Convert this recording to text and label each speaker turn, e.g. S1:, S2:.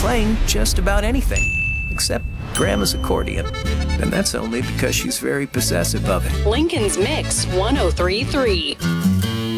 S1: playing just about anything, except Grandma's accordion. And that's only because she's very possessive of it.
S2: Lincoln's Mix 1033.